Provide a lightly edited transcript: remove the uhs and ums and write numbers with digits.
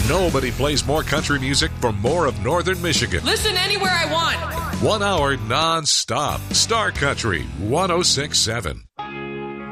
Nobody plays more country music for more of Northern Michigan. Listen anywhere I want. 1 hour non-stop. Star Country 106.7.